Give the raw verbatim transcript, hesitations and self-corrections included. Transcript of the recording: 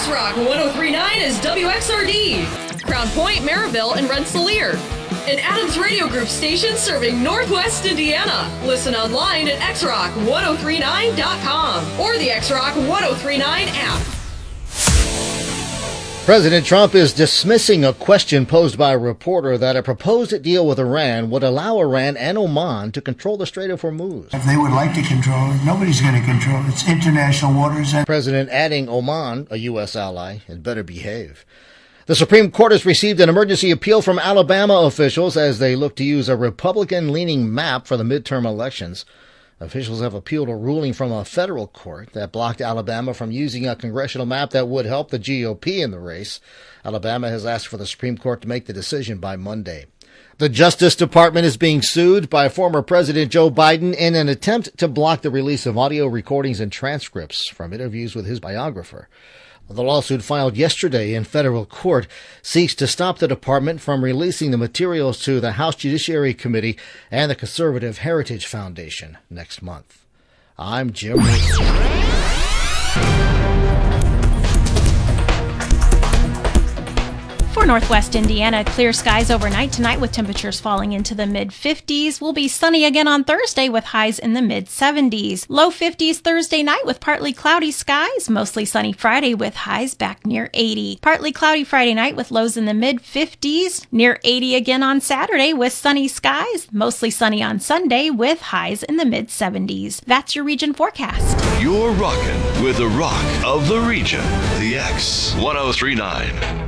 X-Rock one oh three point nine is W X R D, Crown Point, Maryville, and Rensselaer. An Adams Radio Group station serving Northwest Indiana. Listen online at x rock one oh three nine dot com or the X-Rock one oh three nine app. President Trump is dismissing a question posed by a reporter that a proposed deal with Iran would allow Iran and Oman to control the Strait of Hormuz. If they would like to control it, nobody's going to control it. It's international waters. And President adding Oman, a U S ally, had better behave. The Supreme Court has received an emergency appeal from Alabama officials as they look to use a Republican-leaning map for the midterm elections. Officials have appealed a ruling from a federal court that blocked Alabama from using a congressional map that would help the G O P in the race. Alabama has asked for the Supreme Court to make the decision by Monday. The Justice Department is being sued by former President Joe Biden in an attempt to block the release of audio recordings and transcripts from interviews with his biographer. The lawsuit filed yesterday in federal court seeks to stop the department from releasing the materials to the House Judiciary Committee and the Conservative Heritage Foundation next month. I'm Jim Wilson. For Northwest Indiana, clear skies overnight tonight with temperatures falling into the mid fifties. Will be sunny again on Thursday with highs in the mid seventies. Low fifties Thursday night with partly cloudy skies. Mostly sunny Friday with highs back near eighty. Partly cloudy Friday night with lows in the mid fifties. Near eighty again on Saturday with sunny skies. Mostly sunny on Sunday with highs in the mid seventies. That's your region forecast. You're rocking with the rock of the region, the X one oh three point nine.